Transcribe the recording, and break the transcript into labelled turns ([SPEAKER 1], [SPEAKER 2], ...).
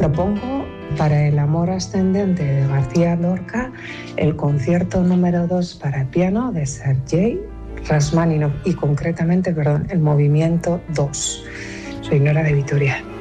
[SPEAKER 1] Propongo para el amor ascendente de García Lorca el concierto número 2 para piano de Sergei Rachmaninoff y concretamente, el movimiento 2. Soy Nora de Vitoria.